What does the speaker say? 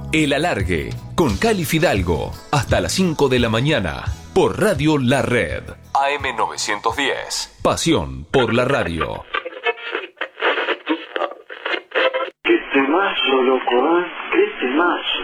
El Alargue, con Cali Fidalgo, hasta las 5 de la mañana, por Radio La Red. AM910, pasión por la radio. ¡Qué temazo, loco! ¡Qué temazo!